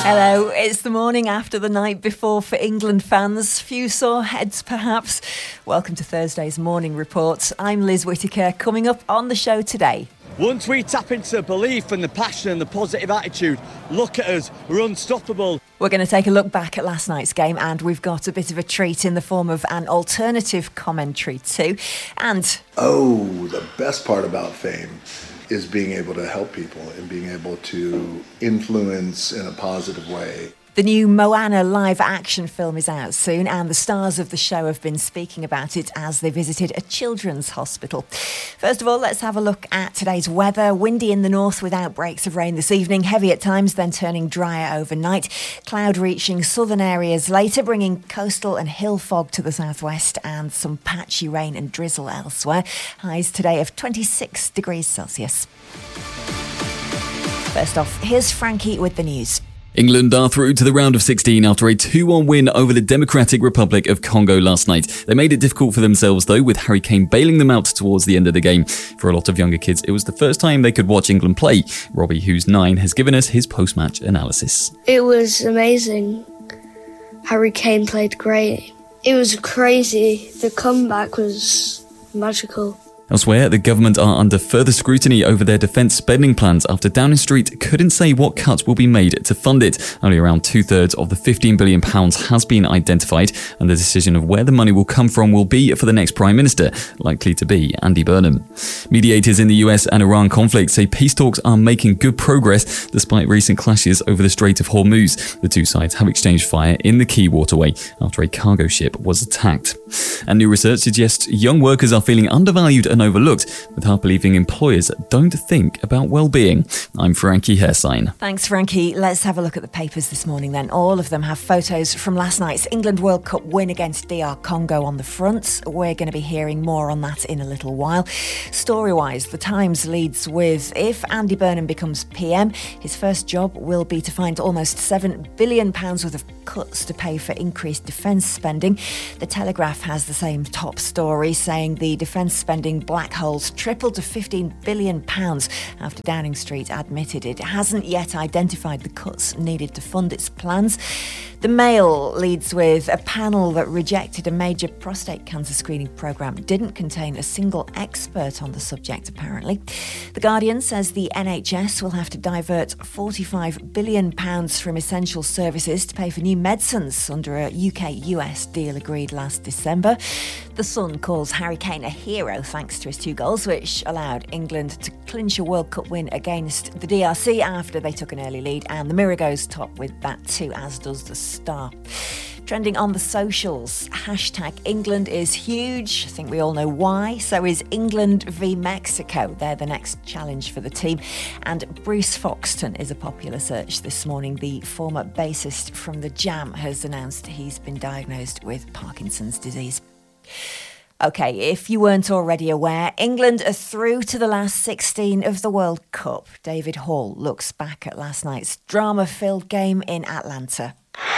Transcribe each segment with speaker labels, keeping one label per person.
Speaker 1: Hello, it's the morning after the night before for England fans. Few sore heads, perhaps. Welcome to Thursday's Morning Report. I'm Liz Whittaker. Coming up on the show today.
Speaker 2: Once we tap into the belief and the passion and the positive attitude, look at us, we're unstoppable.
Speaker 1: We're going to take a look back at last night's game, and we've got a bit of a treat in the form of an alternative commentary too. And
Speaker 3: the best part about fame is being able to help people and being able to influence in a positive way.
Speaker 1: The new Moana live action film is out soon, and the stars of the show have been speaking about it as they visited a children's hospital. First of all, let's have a look at today's weather. Windy in the north with outbreaks of rain this evening, heavy at times, then turning drier overnight. Cloud reaching southern areas later, bringing coastal and hill fog to the southwest, and some patchy rain and drizzle elsewhere. Highs today of 26 degrees Celsius. First off, here's Frankie with the news.
Speaker 4: England are through to the round of 16 after a 2-1 win over the Democratic Republic of Congo last night. They made it difficult for themselves though, with Harry Kane bailing them out towards the end of the game. For a lot of younger kids, it was the first time they could watch England play. Robbie, who's 9, has given us his post-match analysis.
Speaker 5: It was amazing. Harry Kane played great. It was crazy. The comeback was magical.
Speaker 4: Elsewhere, the government are under further scrutiny over their defence spending plans after Downing Street couldn't say what cuts will be made to fund it. Only around 2/3 of the £15 billion has been identified, and the decision of where the money will come from will be for the next Prime Minister, likely to be Andy Burnham. Mediators in the US and Iran conflict say peace talks are making good progress despite recent clashes over the Strait of Hormuz. The two sides have exchanged fire in the key waterway after a cargo ship was attacked. And new research suggests young workers are feeling undervalued and overlooked, with half believing employers don't think about well-being. I'm Frankie Hairsign.
Speaker 1: Thanks, Frankie. Let's have a look at the papers this morning then. All of them have photos from last night's England World Cup win against DR Congo on the front. We're going to be hearing more on that in a little while. Story-wise, The Times leads with, if Andy Burnham becomes PM, his first job will be to find almost £7 billion worth of cuts to pay for increased defence spending. The Telegraph has the same top story, saying the defence spending black holes tripled to £15 billion after Downing Street admitted it hasn't yet identified the cuts needed to fund its plans. The Mail leads with a panel that rejected a major prostate cancer screening programme didn't contain a single expert on the subject, apparently. The Guardian says the NHS will have to divert £45 billion from essential services to pay for new medicines under a UK-US deal agreed last December. The Sun calls Harry Kane a hero thanks to his 2 goals, which allowed England to clinch a World Cup win against the DRC after they took an early lead, and the Mirror goes top with that too, as does the Star. Trending on the socials, hashtag England is huge. I think we all know why. So is England v Mexico. They're the next challenge for the team. And Bruce Foxton is a popular search this morning. The former bassist from The Jam has announced he's been diagnosed with Parkinson's disease. OK, if you weren't already aware, England are through to the last 16 of the World Cup. David Hall looks back at last night's drama-filled game in Atlanta.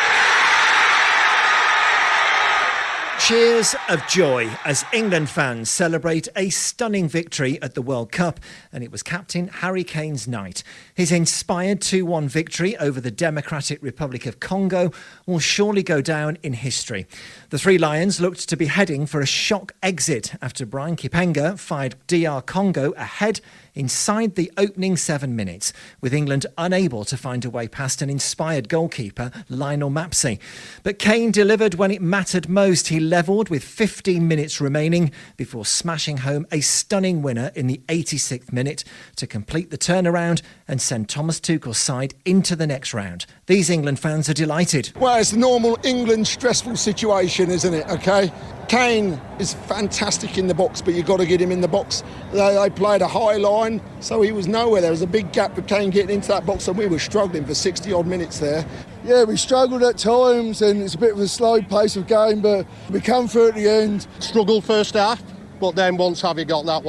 Speaker 6: Cheers of joy as England fans celebrate a stunning victory at the World Cup, and it was captain Harry Kane's night. His inspired 2-1 victory over the Democratic Republic of Congo will surely go down in history. The Three Lions looked to be heading for a shock exit after Brian Kipenga fired DR Congo ahead inside the opening 7 minutes, with England unable to find a way past an inspired goalkeeper, Lionel Mapsey. But Kane delivered when it mattered most. He levelled with 15 minutes remaining before smashing home a stunning winner in the 86th minute to complete the turnaround and send Thomas Tuchel's side into the next round. These England fans are delighted.
Speaker 7: Well, it's the normal England stressful situation, isn't it, OK? Kane is fantastic in the box, but you've got to get him in the box. They played a high line, so he was nowhere. There was a big gap for Kane getting into that box, and we were struggling for 60-odd minutes there.
Speaker 8: Yeah, we struggled at times, and it's a bit of a slow pace of game, but we come through at the end.
Speaker 9: Struggled first half, but then once Harvey got that one,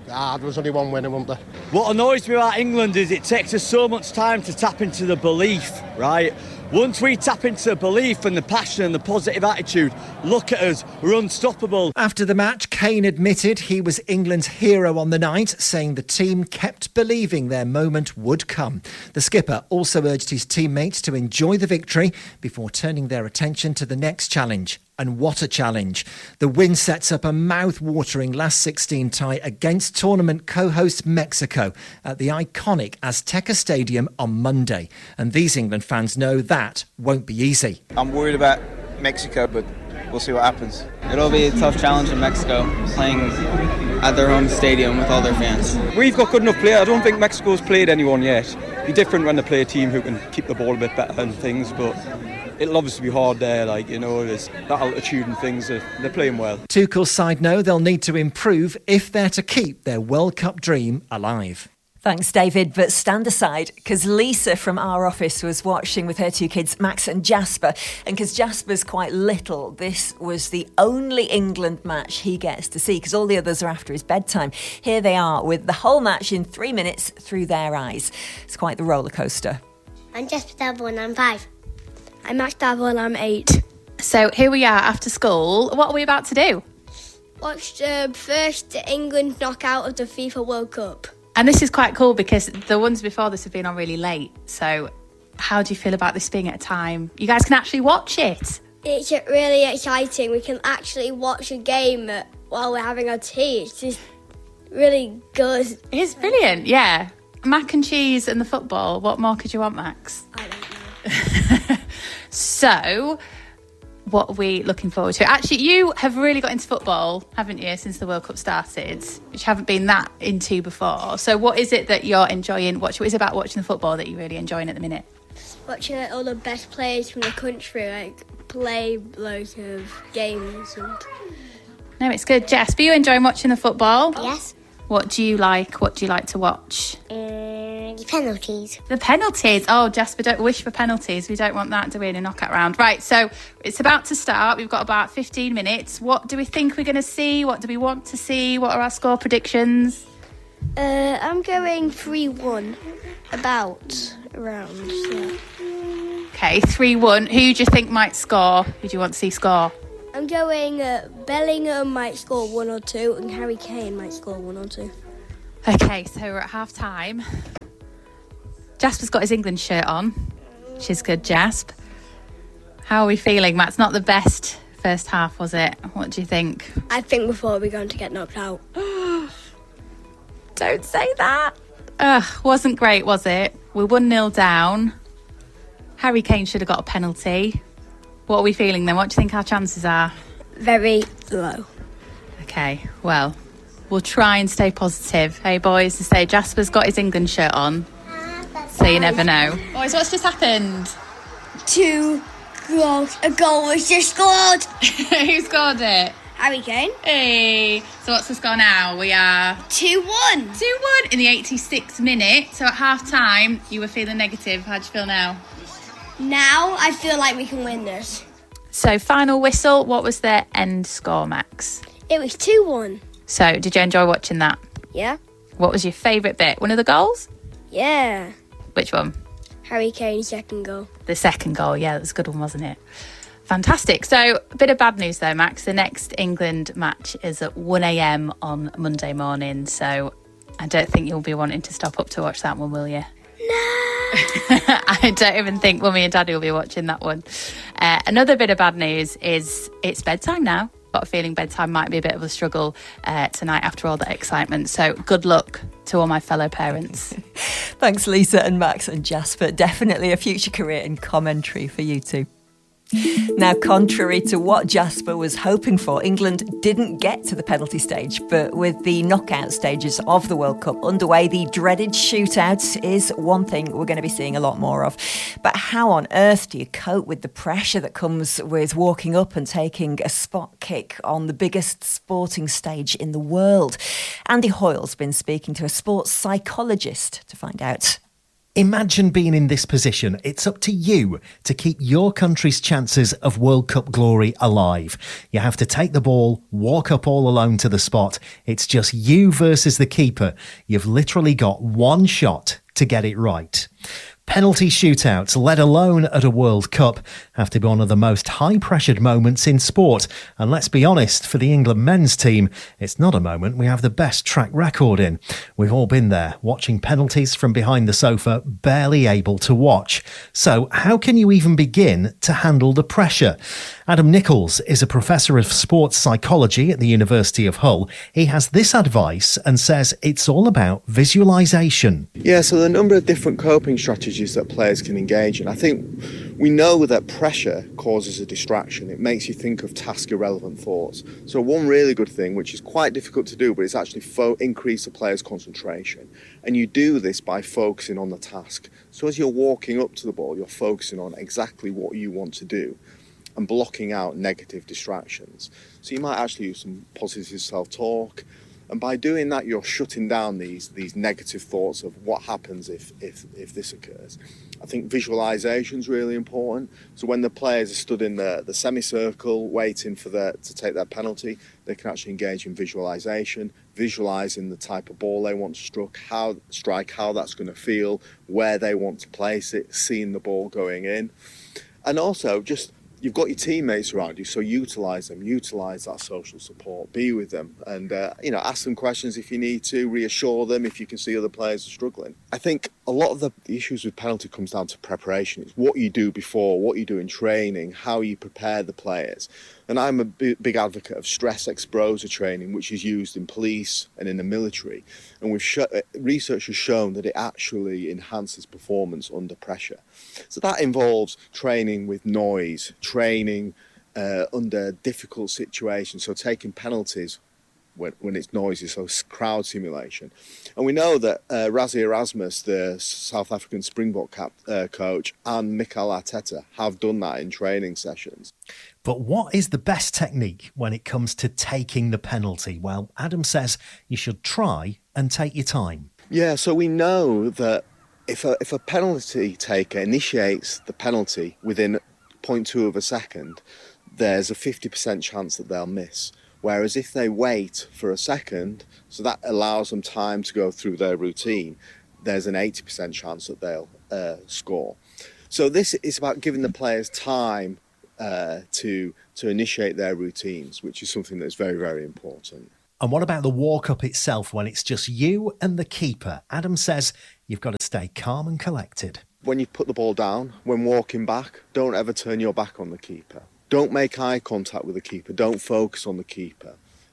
Speaker 7: There was only one winner, wasn't there?
Speaker 2: What annoys me about England is it takes us so much time to tap into the belief, right? Once we tap into the belief and the passion and the positive attitude, look at us, we're unstoppable.
Speaker 6: After the match, Kane admitted he was England's hero on the night, saying the team kept believing their moment would come. The skipper also urged his teammates to enjoy the victory before turning their attention to the next challenge. And what a challenge. The win sets up a mouth-watering last 16 tie against tournament co-host Mexico at the iconic Azteca Stadium on Monday. And these England fans know that won't be easy.
Speaker 9: I'm worried about Mexico, but we'll see what happens. It'll be a tough challenge in Mexico, playing at their home stadium with all their fans.
Speaker 10: We've got good enough players. I don't think Mexico's played anyone yet. It'll be different when they play a team who can keep the ball a bit better and things, but it'll obviously be hard there, there's that altitude and things. They're playing well.
Speaker 6: Tuchel's side know they'll need to improve if they're to keep their World Cup dream alive.
Speaker 1: Thanks, David. But stand aside, because Lisa from our office was watching with her 2 kids, Max and Jasper. And because Jasper's quite little, this was the only England match he gets to see, because all the others are after his bedtime. Here they are with the whole match in 3 minutes through their eyes. It's quite the roller coaster.
Speaker 5: I'm Jasper Dabble and I'm 5. I'm Max Dabble and I'm 8.
Speaker 11: So here we are after school. What are we about to do?
Speaker 5: Watch the first England knockout of the FIFA World Cup.
Speaker 11: And this is quite cool because the ones before this have been on really late. So how do you feel about this being at a time you guys can actually watch it?
Speaker 5: It's really exciting. We can actually watch a game while we're having our tea. It's just really good.
Speaker 11: It's brilliant, yeah. Mac and cheese and the football. What more could you want, Max?
Speaker 5: I don't know.
Speaker 11: So, what are we looking forward to? Actually, you have really got into football, haven't you, since the World Cup started, which you haven't been that into before. So what is it that you're enjoying? What is it about watching the football that you're really enjoying at the minute?
Speaker 5: Watching all the best players from the country play loads of games.
Speaker 11: No, it's good. Jess, are you enjoying watching the football?
Speaker 5: Yes.
Speaker 11: What do you like? What do you like to watch?
Speaker 5: The penalties.
Speaker 11: The penalties. Oh, Jasper, don't wish for penalties. We don't want that, do we, in a knockout round? Right, so it's about to start. We've got about 15 minutes. What do we think we're going to see? What do we want to see? What are our score predictions?
Speaker 5: I'm going 3-1. Around. Yeah.
Speaker 11: Okay, 3-1. Who do you think might score? Who do you want to see score?
Speaker 5: I'm going Bellingham might score 1 or 2 and Harry Kane might score 1 or 2.
Speaker 11: Okay, so we're at half time. Jasper's got his England shirt on, which is good, Jasp. How are we feeling, Matt? It's not the best first half, was it? What do you think?
Speaker 5: I think before we're going to get knocked out.
Speaker 11: Don't say that. Wasn't great, was it? We're 1-0 down. Harry Kane should have got a penalty. What are we feeling then? What do you think our chances are?
Speaker 5: Very low.
Speaker 11: Okay, well, we'll try and stay positive. Hey, boys, to say Jasper's got his England shirt on, so you never know. Boys, what's just happened?
Speaker 5: 2 goals. A goal was just scored.
Speaker 11: Who scored it?
Speaker 5: Harry Kane.
Speaker 11: Hey, so what's the score now? We are
Speaker 5: 2-1.
Speaker 11: 2-1 in the 86th minute. So at half time, you were feeling negative. How do you feel now?
Speaker 5: Now I feel like we can win this.
Speaker 11: So final whistle, what was the end score, Max?
Speaker 5: It was 2-1.
Speaker 11: So did you enjoy watching that?
Speaker 5: Yeah.
Speaker 11: What was your favourite bit? One of the goals?
Speaker 5: Yeah.
Speaker 11: Which one?
Speaker 5: Harry Kane's second goal.
Speaker 11: The second goal, yeah, that was a good one, wasn't it? Fantastic. So a bit of bad news though, Max. The next England match is at 1 a.m. on Monday morning. So I don't think you'll be wanting to stop up to watch that one, will you?
Speaker 5: No.
Speaker 11: I don't even think Mummy and Daddy will be watching that one. Another bit of bad news is it's bedtime now. Got a feeling bedtime might be a bit of a struggle tonight after all that excitement. So good luck to all my fellow parents.
Speaker 1: Thanks, Lisa and Max and Jasper. Definitely a future career in commentary for you two. Now, contrary to what Jasper was hoping for, England didn't get to the penalty stage, but with the knockout stages of the World Cup underway, the dreaded shootout is one thing we're going to be seeing a lot more of. But how on earth do you cope with the pressure that comes with walking up and taking a spot kick on the biggest sporting stage in the world? Andy Hoyle's been speaking to a sports psychologist to find out.
Speaker 6: Imagine being in this position. It's up to you to keep your country's chances of World Cup glory alive. You have to take the ball, walk up all alone to the spot. It's just you versus the keeper. You've literally got one shot to get it right. Penalty shootouts, let alone at a World Cup, have to be one of the most high-pressured moments in sport. And let's be honest, for the England men's team, it's not a moment we have the best track record in. We've all been there, watching penalties from behind the sofa, barely able to watch. So how can you even begin to handle the pressure? Adam Nichols is a professor of sports psychology at the University of Hull. He has this advice and says it's all about visualisation.
Speaker 12: Yeah, so there are a number of different coping strategies that players can engage in. I think we know that pressure causes a distraction. It makes you think of task-irrelevant thoughts. So one really good thing, which is quite difficult to do, but it's actually increase a player's concentration. And you do this by focusing on the task. So as you're walking up to the ball, you're focusing on exactly what you want to do and blocking out negative distractions. So you might actually use some positive self-talk. And by doing that, you're shutting down these negative thoughts of what happens if this occurs. I think visualisation is really important. So when the players are stood in the semicircle waiting to take their penalty, they can actually engage in visualisation, visualising the type of ball they want to strike, how that's going to feel, where they want to place it, seeing the ball going in. And also just you've got your teammates around you, so utilise them, utilise that social support, be with them and, ask them questions if you need to, reassure them if you can see other players are struggling. I think a lot of the issues with penalty comes down to preparation. It's what you do before, what you do in training, how you prepare the players. And I'm a big advocate of stress exposure training, which is used in police and in the military. And research has shown that it actually enhances performance under pressure. So that involves training with noise, training under difficult situations, so taking penalties when it's noisy, so crowd simulation. And we know that Rassie Erasmus, the South African Springbok coach, and Mikel Arteta have done that in training sessions.
Speaker 6: But what is the best technique when it comes to taking the penalty? Well, Adam says you should try and take your time.
Speaker 12: Yeah, so we know that if a penalty taker initiates the penalty within 0.2 of a second, there's a 50% chance that they'll miss. Whereas if they wait for a second, so that allows them time to go through their routine, there's an 80% chance that they'll score. So this is about giving the players time to initiate their routines, which is something that's very, very important.
Speaker 6: And what about the walk-up itself when it's just you and the keeper? Adam says you've got to stay calm and collected.
Speaker 12: When you put the ball down, when walking back, don't ever turn your back on the keeper. Don't make eye contact with the keeper. Don't focus on the keeper.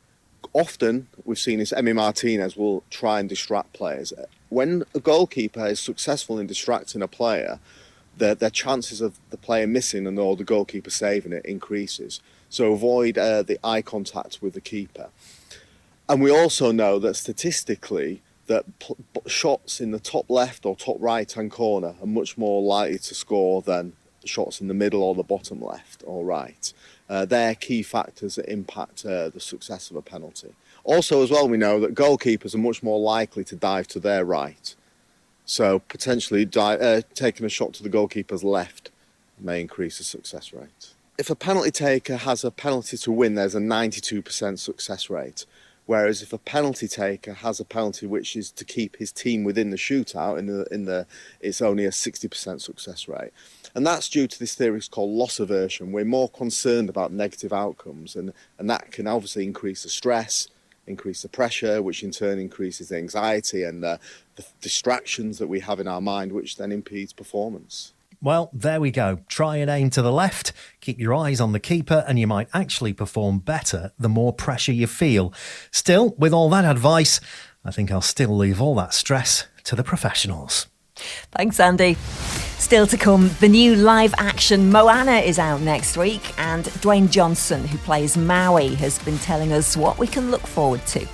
Speaker 12: Often, we've seen this, Emi Martinez will try and distract players. When a goalkeeper is successful in distracting a player, their chances of the player missing or the goalkeeper saving it increases. So avoid the eye contact with the keeper. And we also know that statistically, that shots in the top left or top right-hand corner are much more likely to score than shots in the middle or the bottom left or right. They're key factors that impact the success of a penalty. Also, as well, we know that goalkeepers are much more likely to dive to their right. So potentially taking a shot to the goalkeeper's left may increase the success rate. If a penalty taker has a penalty to win, there's a 92% success rate. Whereas if a penalty taker has a penalty which is to keep his team within the shootout, it's only a 60% success rate. And that's due to this theory called loss aversion. We're more concerned about negative outcomes, and that can obviously increase the stress, increase the pressure, which in turn increases the anxiety and the distractions that we have in our mind, which then impedes performance.
Speaker 6: Well, there we go. Try and aim to the left, keep your eyes on the keeper, and you might actually perform better the more pressure you feel. Still, with all that advice, I think I'll still leave all that stress to the professionals.
Speaker 1: Thanks, Andy. Still to come, the new live-action Moana is out next week, and Dwayne Johnson, who plays Maui, has been telling us what we can look forward to.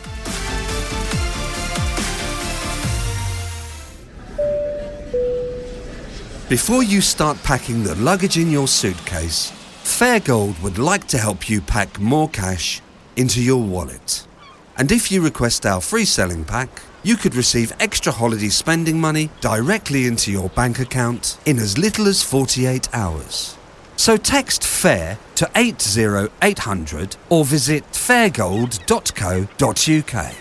Speaker 13: Before you start packing the luggage in your suitcase, Fairgold would like to help you pack more cash into your wallet. And if you request our free selling pack, you could receive extra holiday spending money directly into your bank account in as little as 48 hours. So text FAIR to 80800 or visit fairgold.co.uk.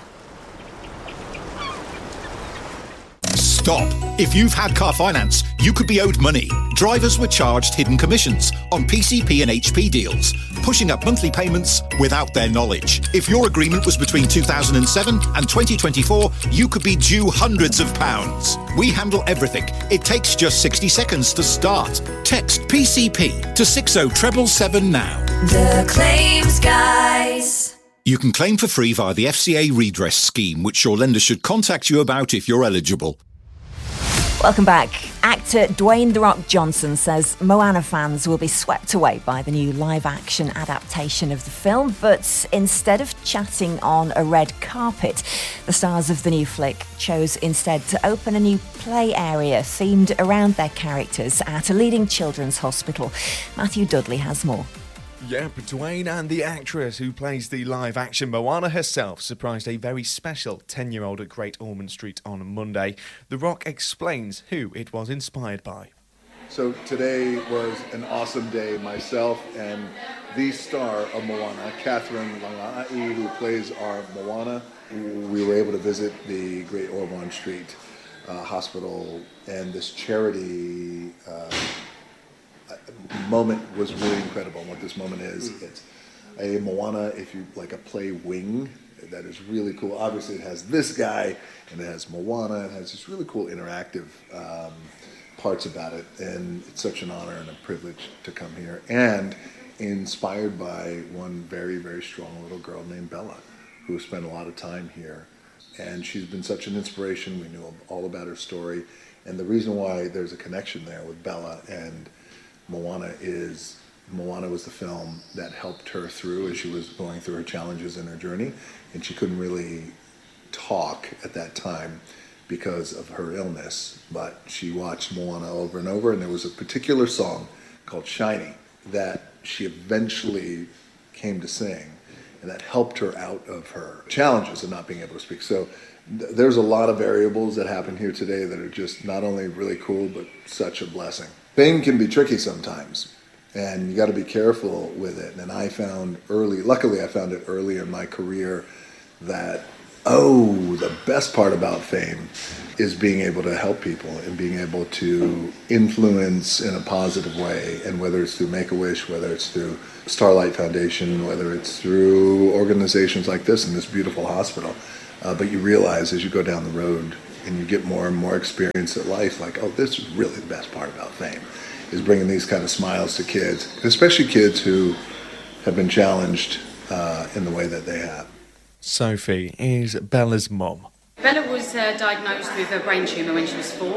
Speaker 14: Stop. If you've had car finance, you could be owed money. Drivers were charged hidden commissions on PCP and HP deals, pushing up monthly payments without their knowledge. If your agreement was between 2007 and 2024, you could be due hundreds of pounds. We handle everything. It takes just 60 seconds to start. Text PCP to 60777 now.
Speaker 15: The Claims Guys.
Speaker 14: You can claim for free via the FCA redress scheme, which your lender should contact you about if you're eligible.
Speaker 1: Welcome back. Actor Dwayne "The Rock" Johnson says Moana fans will be swept away by the new live-action adaptation of the film, but instead of chatting on a red carpet, the stars of the new flick chose instead to open a new play area themed around their characters at a leading children's hospital. Matthew Dudley has more.
Speaker 16: Yep, Dwayne and the actress who plays the live-action Moana herself surprised a very special 10-year-old at Great Ormond Street on Monday. The Rock explains who it was inspired by.
Speaker 3: So today was an awesome day. Myself and the star of Moana, Catherine Langa'i, who plays our Moana, we were able to visit the Great Ormond Street Hospital, and this charity moment was really incredible. And what this moment is, it's a Moana, if you like, a play wing that is really cool. Obviously, it has this guy, and it has Moana. It has this really cool interactive parts about it, and it's such an honor and a privilege to come here. And inspired by one very, very strong little girl named Bella, who spent a lot of time here. And she's been such an inspiration. We knew all about her story. And the reason why there's a connection there with Bella and Moana is Moana was the film that helped her through as she was going through her challenges in her journey, and she couldn't really talk at that time because of her illness, but she watched Moana over and over, and there was a particular song called Shiny that she eventually came to sing, and that helped her out of her challenges of not being able to speak. So there's a lot of variables that happen here today that are just not only really cool, but such a blessing. Fame can be tricky sometimes, and you got to be careful with it. And I found luckily I found it early in my career that, the best part about fame is being able to help people and being able to influence in a positive way. And whether it's through Make-A-Wish, whether it's through Starlight Foundation, whether it's through organizations like this in this beautiful hospital, but you realize as you go down the road and you get more and more experience at life, like, this is really the best part about fame, is bringing these kind of smiles to kids, especially kids who have been challenged in the way that they have.
Speaker 16: Sophie is Bella's mum.
Speaker 17: Bella was diagnosed with a brain tumour when she was 4,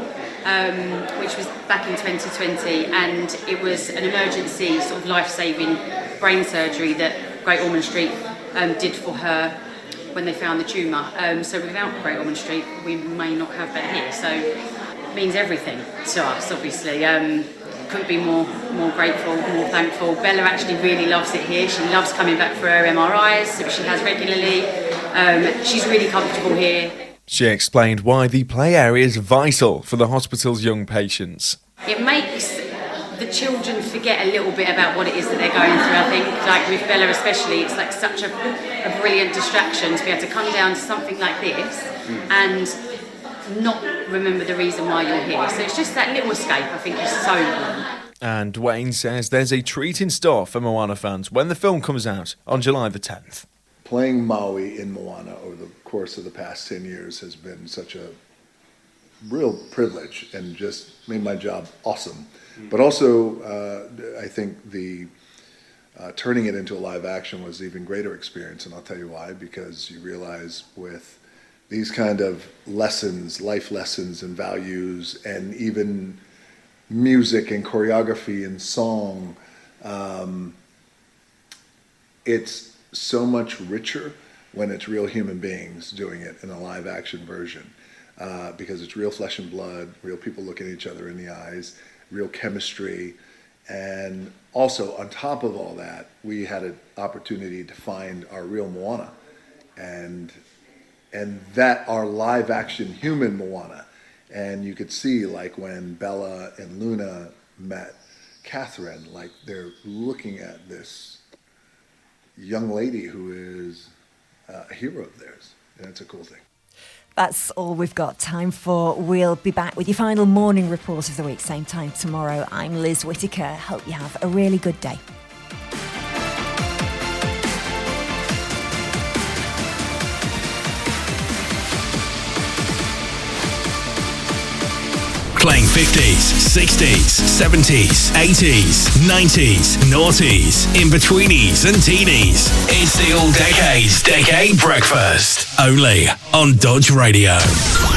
Speaker 17: which was back in 2020, and it was an emergency sort of life-saving brain surgery that Great Ormond Street did for her when they found the tumour. So without Great Ormond Street, we may not have that here. So it means everything to us, obviously. Couldn't be more grateful, more thankful. Bella actually really loves it here. She loves coming back for her MRIs, which she has regularly. She's really comfortable here.
Speaker 16: She explained why the play area is vital for the hospital's young patients.
Speaker 17: It makes the children forget a little bit about what it is that they're going through. I think, like with Bella especially, it's like such a brilliant distraction to be able to come down to something like this and not remember the reason why you're here. So it's just that little escape, I think, is so important.
Speaker 16: And Dwayne says there's a treat in store for Moana fans when the film comes out on July the 10th.
Speaker 3: Playing Maui in Moana over the course of the past 10 years has been such a real privilege and just made my job awesome. But also, I think the turning it into a live action was an even greater experience, and I'll tell you why, because you realize with these kind of lessons, life lessons and values, and even music and choreography and song, it's so much richer when it's real human beings doing it in a live action version, because it's real flesh and blood, real people looking at each other in the eyes, real chemistry. And also on top of all that, we had an opportunity to find our real Moana and and that are live action human Moana. And you could see, like, when Bella and Luna met Catherine, like, they're looking at this young lady who is a hero of theirs. And it's a cool thing.
Speaker 1: That's all we've got time for. We'll be back with your final morning report of the week, same time tomorrow. I'm Liz Whittaker. Hope you have a really good day.
Speaker 18: Playing 50s, 60s, 70s, 80s, 90s, noughties, in-betweenies and teenies. It's the All Decades Decade Breakfast. Only on Dodge Radio.